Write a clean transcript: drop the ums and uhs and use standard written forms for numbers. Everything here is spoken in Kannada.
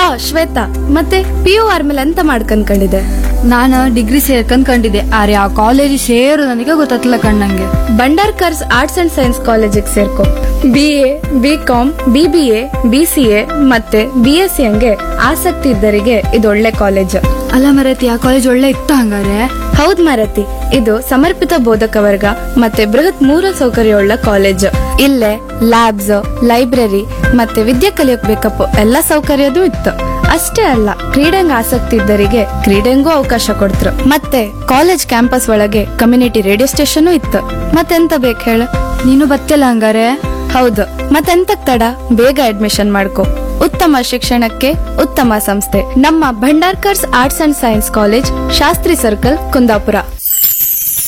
ಶ್ವೇತಾ, ಮತ್ತೆ PU ಆದ್ಮೇಲೆ ಎಂತ ಮಾಡ್ಕಂಡ್ಕೊಂಡಿದೆ? ನಾನು ಡಿಗ್ರಿ ಸೇರ್ಕಂಡ್ಕೊಂಡಿದ್ದೆ, ಆದ್ರೆ ಆ ಕಾಲೇಜ್ ಸೇರು ನನಗೆ ಗೊತ್ತಾಗ್ತಿಲ್ಲ ಕಣ್ಣಂಗೆ. ಭಂಡಾರ್ಕರ್ಸ್ ಆರ್ಟ್ಸ್ ಅಂಡ್ ಸೈನ್ಸ್ ಕಾಲೇಜಿಗೆ ಸೇರ್ಕೊ. BA, BCom, BBA, BCA ಮತ್ತೆ BSc ಹಂಗೆ ಆಸಕ್ತಿ ಇದ್ದರಿಗೆ ಇದು ಒಳ್ಳೆ ಕಾಲೇಜ್. ಅಲ್ಲ ಮರತಿ, ಆ ಕಾಲೇಜ್ ಒಳ್ಳೆ ಇತ್ತ ಹಂಗಾರೆ? ಹೌದ್ ಮಾರತಿ, ಇದು ಸಮರ್ಪಿತ ಬೋಧಕ ವರ್ಗ ಮತ್ತೆ ಬೃಹತ್ ಮೂಲ ಸೌಕರ್ಯವುಳ್ಳ ಕಾಲೇಜ್. ಇಲ್ಲೇ ಲ್ಯಾಬ್ಸ್, ಲೈಬ್ರರಿ ಮತ್ತೆ ವಿದ್ಯೆ ಕಲಿಯಕ್ ಬೇಕಪ್ಪ ಎಲ್ಲ ಸೌಕರ್ಯದೂ ಇತ್ತು. ಅಷ್ಟೇ ಅಲ್ಲ, ಕ್ರೀಡೆಂಗ್ ಆಸಕ್ತಿ ಇದ್ದರಿಗೆ ಕ್ರೀಡೆಂಗೂ ಅವಕಾಶ ಕೊಡ್ತರು. ಮತ್ತೆ ಕಾಲೇಜ್ ಕ್ಯಾಂಪಸ್ ಒಳಗೆ ಕಮ್ಯುನಿಟಿ ರೇಡಿಯೋ ಸ್ಟೇಷನ್ ಇತ್ತು. ಮತ್ತೆಂತ ಬೇಕು ಹೇಳ? ನೀನು ಬತ್ತಿಲ್ಲ ಹಂಗಾರೆ? ಹೌದು, ಮತ್ತೆಂತಕ್ ತಡ, ಬೇಗ ಅಡ್ಮಿಷನ್ ಮಾಡ್ಕೊ. ಉತ್ತಮ ಶಿಕ್ಷಣಕ್ಕೆ ಉತ್ತಮ ಸಂಸ್ಥೆ ನಮ್ಮ Bhandarkar's arts and science college, Shastri circle, Kundapura.